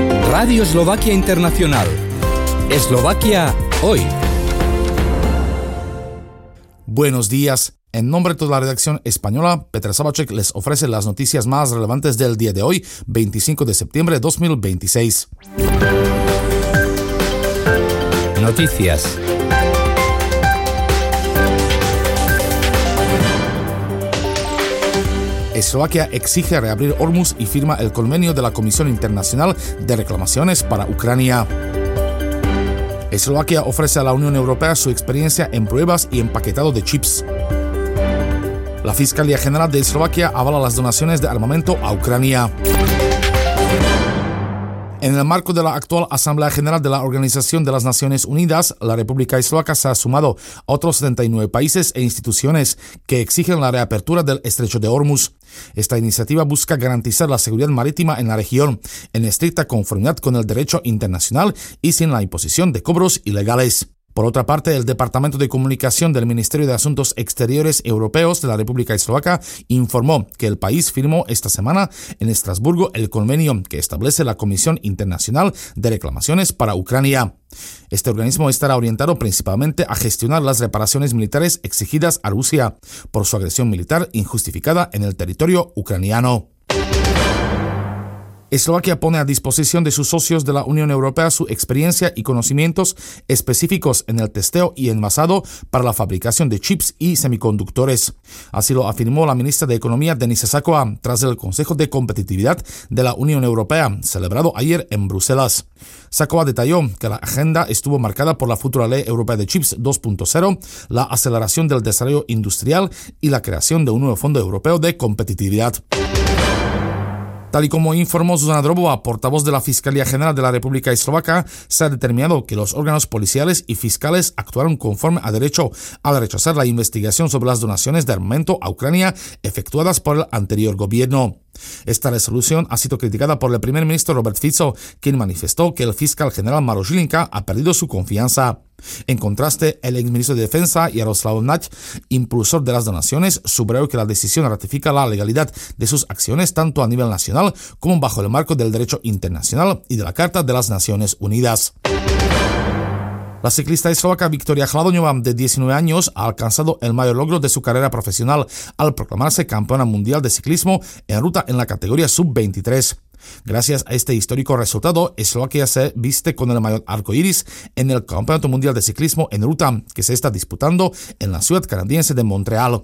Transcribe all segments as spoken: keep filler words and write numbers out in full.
Radio Eslovaquia Internacional. Eslovaquia hoy. Buenos días. En nombre de toda la redacción española, Petr Sabacek les ofrece las noticias más relevantes del día de hoy, veinticinco de septiembre de dos mil veintiséis. Noticias. Eslovaquia exige reabrir Hormuz y firma el convenio de la Comisión Internacional de Reclamaciones para Ucrania. Eslovaquia ofrece a la Unión Europea su experiencia en pruebas y empaquetado de chips. La Fiscalía General de Eslovaquia avala las donaciones de armamento a Ucrania. En el marco de la actual Asamblea General de la Organización de las Naciones Unidas, la República Eslovaca se ha sumado a otros setenta y nueve países e instituciones que exigen la reapertura del estrecho de Hormuz. Esta iniciativa busca garantizar la seguridad marítima en la región, en estricta conformidad con el derecho internacional y sin la imposición de cobros ilegales. Por otra parte, el Departamento de Comunicación del Ministerio de Asuntos Exteriores Europeos de la República Eslovaca informó que el país firmó esta semana en Estrasburgo el convenio que establece la Comisión Internacional de Reclamaciones para Ucrania. Este organismo estará orientado principalmente a gestionar las reparaciones militares exigidas a Rusia por su agresión militar injustificada en el territorio ucraniano. Eslovaquia pone a disposición de sus socios de la Unión Europea su experiencia y conocimientos específicos en el testeo y envasado para la fabricación de chips y semiconductores. Así lo afirmó la ministra de Economía Denisa Saková tras el Consejo de Competitividad de la Unión Europea, celebrado ayer en Bruselas. Saková detalló que la agenda estuvo marcada por la futura Ley Europea de Chips dos punto cero, la aceleración del desarrollo industrial y la creación de un nuevo Fondo Europeo de Competitividad. Tal y como informó Zuzana Drobová, portavoz de la Fiscalía General de la República Eslovaca, se ha determinado que los órganos policiales y fiscales actuaron conforme a derecho al rechazar la investigación sobre las donaciones de armamento a Ucrania efectuadas por el anterior gobierno. Esta resolución ha sido criticada por el primer ministro Robert Fico, quien manifestó que el fiscal general Maroš Žilinka ha perdido su confianza. En contraste, el exministro de Defensa, Jaroslav Nať, impulsor de las donaciones, subrayó que la decisión ratifica la legalidad de sus acciones tanto a nivel nacional como bajo el marco del derecho internacional y de la Carta de las Naciones Unidas. La ciclista eslovaca Viktoria Hladoňová, de diecinueve años, ha alcanzado el mayor logro de su carrera profesional al proclamarse campeona mundial de ciclismo en ruta en la categoría sub veintitrés. Gracias a este histórico resultado, Eslovaquia se viste con el maillot arco iris en el Campeonato Mundial de Ciclismo en ruta que se está disputando en la ciudad canadiense de Montreal.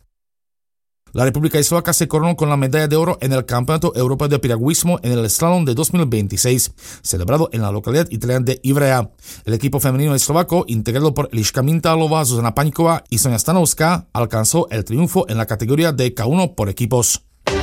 La República Eslovaca se coronó con la medalla de oro en el Campeonato Europeo de Piragüismo en el Slalom de dos mil veintiséis, celebrado en la localidad italiana de Ivrea. El equipo femenino eslovaco, integrado por Eliška Mintálová, Zuzana Paňková y Sonia Stanovská, alcanzó el triunfo en la categoría de K uno por equipos.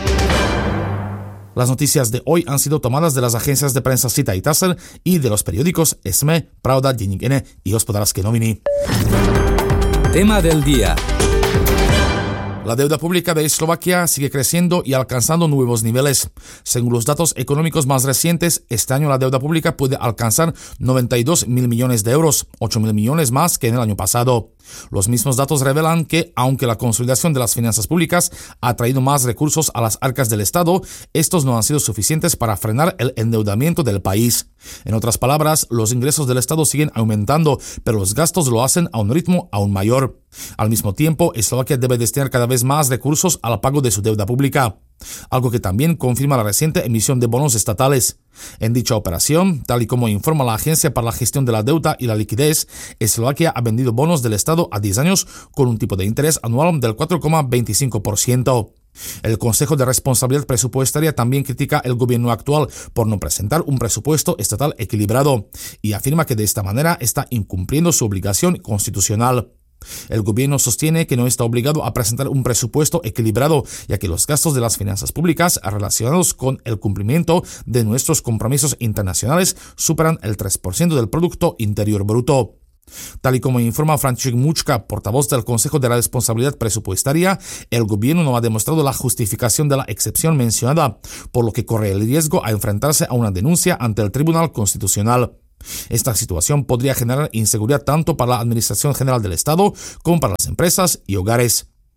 Las noticias de hoy han sido tomadas de las agencias de prensa Sita y Taser y de los periódicos Esme, Pravda, Deník N y Hospodářské noviny. Tema del día. La deuda pública de Eslovaquia sigue creciendo y alcanzando nuevos niveles. Según los datos económicos más recientes, este año la deuda pública puede alcanzar noventa y dos mil millones de euros, ocho mil millones más que en el año pasado. Los mismos datos revelan que, aunque la consolidación de las finanzas públicas ha traído más recursos a las arcas del Estado, estos no han sido suficientes para frenar el endeudamiento del país. En otras palabras, los ingresos del Estado siguen aumentando, pero los gastos lo hacen a un ritmo aún mayor. Al mismo tiempo, Eslovaquia debe destinar cada vez más recursos al pago de su deuda pública, algo que también confirma la reciente emisión de bonos estatales. En dicha operación, tal y como informa la Agencia para la Gestión de la Deuda y la Liquidez, Eslovaquia ha vendido bonos del Estado a diez años con un tipo de interés anual del cuatro coma veinticinco por ciento. El Consejo de Responsabilidad Presupuestaria también critica el gobierno actual por no presentar un presupuesto estatal equilibrado y afirma que de esta manera está incumpliendo su obligación constitucional. El gobierno sostiene que no está obligado a presentar un presupuesto equilibrado, ya que los gastos de las finanzas públicas relacionados con el cumplimiento de nuestros compromisos internacionales superan el tres por ciento del Producto Interior Bruto. Tal y como informa František Mučka, portavoz del Consejo de la Responsabilidad Presupuestaria, el gobierno no ha demostrado la justificación de la excepción mencionada, por lo que corre el riesgo a enfrentarse a una denuncia ante el Tribunal Constitucional. Esta situación podría generar inseguridad tanto para la Administración General del Estado como para las empresas y hogares.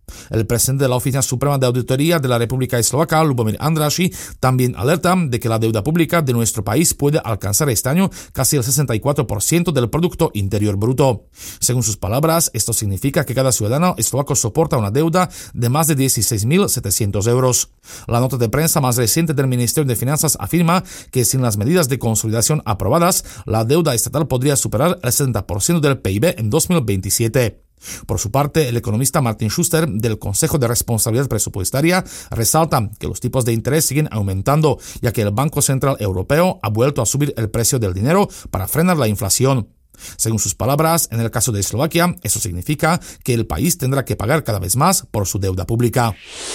El presidente de la Oficina Suprema de Auditoría de la República Eslovaca, Lubomír Andrássy, también alerta de que la deuda pública de nuestro país puede alcanzar este año casi el sesenta y cuatro por ciento del Producto Interior Bruto. Según sus palabras, esto significa que cada ciudadano eslovaco soporta una deuda de más de dieciséis mil setecientos euros. La nota de prensa más reciente del Ministerio de Finanzas afirma que sin las medidas de consolidación aprobadas, la deuda estatal podría superar el setenta por ciento del P I B en dos mil veintisiete. Por su parte, el economista Martin Schuster del Consejo de Responsabilidad Presupuestaria resalta que los tipos de interés siguen aumentando, ya que el Banco Central Europeo ha vuelto a subir el precio del dinero para frenar la inflación. Según sus palabras, en el caso de Eslovaquia, eso significa que el país tendrá que pagar cada vez más por su deuda pública.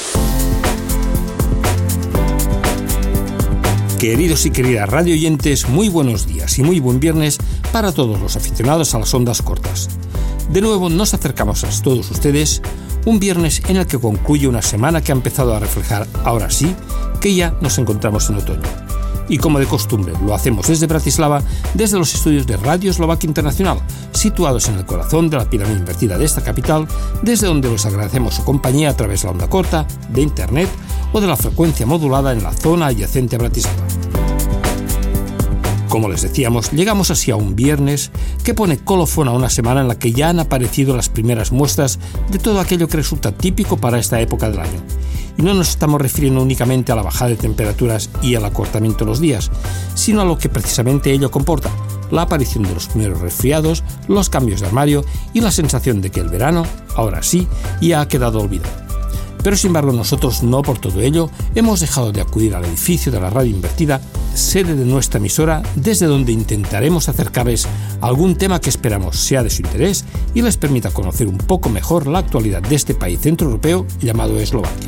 Queridos y queridas radio oyentes, muy buenos días y muy buen viernes para todos los aficionados a las ondas cortas. De nuevo nos acercamos a todos ustedes un viernes en el que concluye una semana que ha empezado a reflejar, ahora sí, que ya nos encontramos en otoño. Y como de costumbre, lo hacemos desde Bratislava, desde los estudios de Radio Eslovaquia Internacional, situados en el corazón de la pirámide invertida de esta capital, desde donde les agradecemos su compañía a través de la onda corta, de internet o de la frecuencia modulada en la zona adyacente a Bratislava. Como les decíamos, llegamos así a un viernes que pone colofón a una semana en la que ya han aparecido las primeras muestras de todo aquello que resulta típico para esta época del año. Y no nos estamos refiriendo únicamente a la bajada de temperaturas y al acortamiento de los días, sino a lo que precisamente ello comporta, la aparición de los primeros resfriados, los cambios de armario y la sensación de que el verano, ahora sí, ya ha quedado olvidado. Pero sin embargo nosotros no por todo ello hemos dejado de acudir al edificio de la radio invertida, sede de nuestra emisora, desde donde intentaremos acercarles a algún tema que esperamos sea de su interés y les permita conocer un poco mejor la actualidad de este país centroeuropeo llamado Eslovaquia.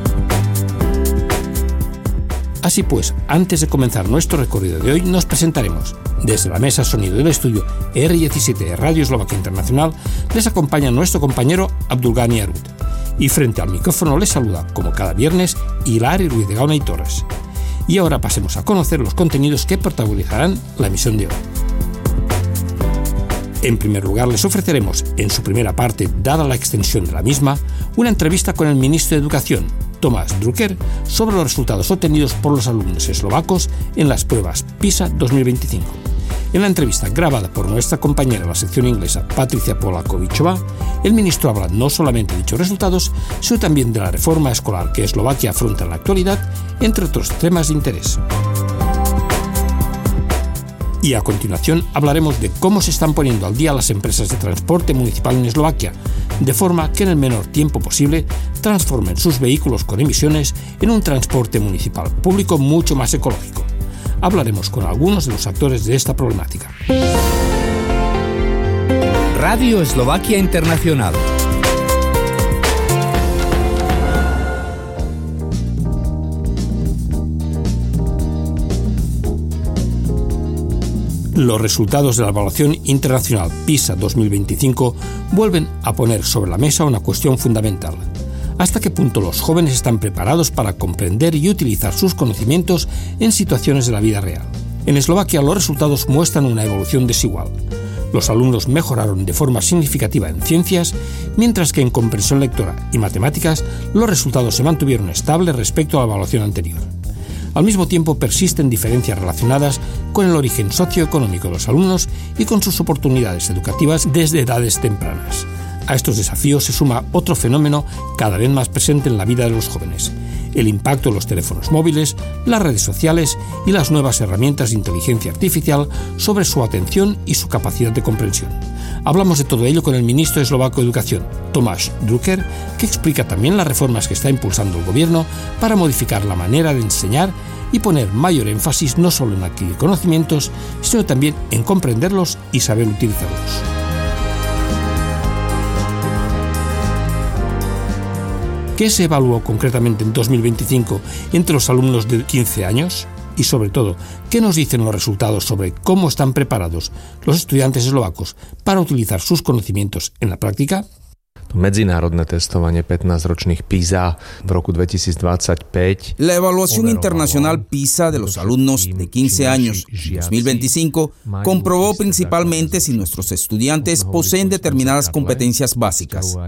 Así pues, antes de comenzar nuestro recorrido de hoy, nos presentaremos. Desde la mesa sonido del estudio R diecisiete de Radio Eslovaquia Internacional les acompaña nuestro compañero Abdulgani Arut. Y frente al micrófono les saluda, como cada viernes, Hilari Ruiz de Gauna y Torres. Y ahora pasemos a conocer los contenidos que protagonizarán la emisión de hoy. En primer lugar, les ofreceremos, en su primera parte, dada la extensión de la misma, una entrevista con el ministro de Educación, Tomáš Drucker, sobre los resultados obtenidos por los alumnos eslovacos en las pruebas PISA dos mil veinticinco. En la entrevista grabada por nuestra compañera de la sección inglesa, Patricia Polakovičová, el ministro habla no solamente de dichos resultados, sino también de la reforma escolar que Eslovaquia afronta en la actualidad, entre otros temas de interés. Y a continuación hablaremos de cómo se están poniendo al día las empresas de transporte municipal en Eslovaquia, de forma que en el menor tiempo posible transformen sus vehículos con emisiones en un transporte municipal público mucho más ecológico. Hablaremos con algunos de los actores de esta problemática. Radio Eslovaquia Internacional. Los resultados de la evaluación internacional PISA dos mil veinticinco vuelven a poner sobre la mesa una cuestión fundamental. ¿Hasta qué punto los jóvenes están preparados para comprender y utilizar sus conocimientos en situaciones de la vida real? En Eslovaquia los resultados muestran una evolución desigual. Los alumnos mejoraron de forma significativa en ciencias, mientras que en comprensión lectora y matemáticas los resultados se mantuvieron estables respecto a la evaluación anterior. Al mismo tiempo persisten diferencias relacionadas con el origen socioeconómico de los alumnos y con sus oportunidades educativas desde edades tempranas. A estos desafíos se suma otro fenómeno cada vez más presente en la vida de los jóvenes: el impacto de los teléfonos móviles, las redes sociales y las nuevas herramientas de inteligencia artificial sobre su atención y su capacidad de comprensión. Hablamos de todo ello con el ministro eslovaco de Educación, Tomáš Drucker, que explica también las reformas que está impulsando el gobierno para modificar la manera de enseñar y poner mayor énfasis no solo en adquirir conocimientos, sino también en comprenderlos y saber utilizarlos. ¿Qué se evaluó concretamente en dos mil veinticinco entre los alumnos de quince años? Y sobre todo, ¿qué nos dicen los resultados sobre cómo están preparados los estudiantes eslovacos para utilizar sus conocimientos en la práctica? Medzinárodné testovanie pätnásťročných PISA v roku dvetisícdvadsaťpäť. La evaluación internacional PISA de los alumnos de quince años en dos mil veinticinco comprobó principalmente si nuestros estudiantes poseen determinadas competencias básicas,